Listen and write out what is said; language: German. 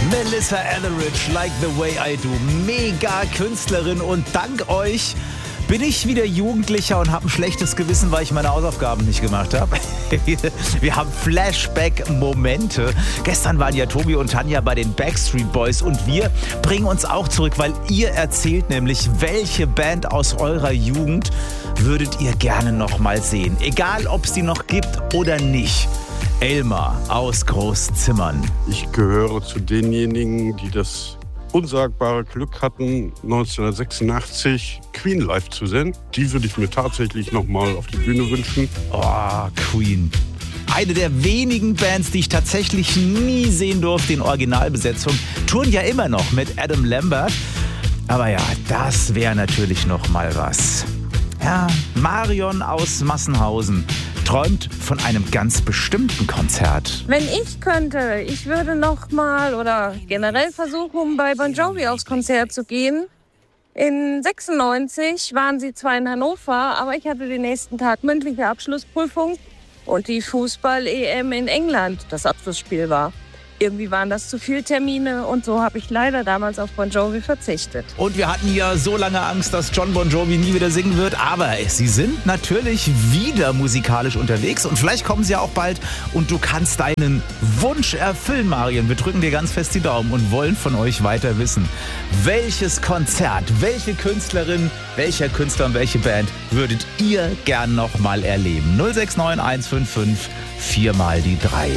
Melissa Etheridge, Like the Way I Do. Mega Künstlerin und dank euch bin ich wieder Jugendlicher und habe ein schlechtes Gewissen, weil ich meine Hausaufgaben nicht gemacht habe. Wir haben Flashback-Momente. Gestern waren ja Tobi und Tanja bei den Backstreet Boys und wir bringen uns auch zurück, weil ihr erzählt nämlich, welche Band aus eurer Jugend würdet ihr gerne noch mal sehen. Egal, ob es die noch gibt oder nicht. Elmar aus Großzimmern. Ich gehöre zu denjenigen, die das unsagbare Glück hatten, 1986 Queen live zu sehen. Die würde ich mir tatsächlich noch mal auf die Bühne wünschen. Oh, Queen. Eine der wenigen Bands, die ich tatsächlich nie sehen durfte in Originalbesetzung. Touren ja immer noch mit Adam Lambert. Aber ja, das wäre natürlich noch mal was. Ja, Marion aus Massenhausen träumt von einem ganz bestimmten Konzert. Wenn ich könnte, ich würde noch mal oder generell versuchen, bei Bon Jovi aufs Konzert zu gehen. In 96 waren sie zwar in Hannover, aber ich hatte den nächsten Tag mündliche Abschlussprüfung und die Fußball-EM in England, das Abschlussspiel war. Irgendwie waren das zu viele Termine und so habe ich leider damals auf Bon Jovi verzichtet. Und wir hatten ja so lange Angst, dass John Bon Jovi nie wieder singen wird, aber sie sind natürlich wieder musikalisch unterwegs und vielleicht kommen sie ja auch bald und du kannst deinen Wunsch erfüllen, Marion. Wir drücken dir ganz fest die Daumen und wollen von euch weiter wissen, welches Konzert, welche Künstlerin, welcher Künstler und welche Band würdet ihr gern noch mal erleben? 069 155 4 mal die 3.